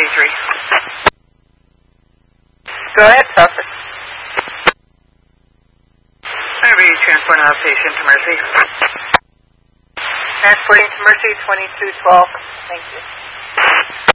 Go ahead, Doctor. I read transport an outpatient to Mercy. Transporting to Mercy 2212. Thank you.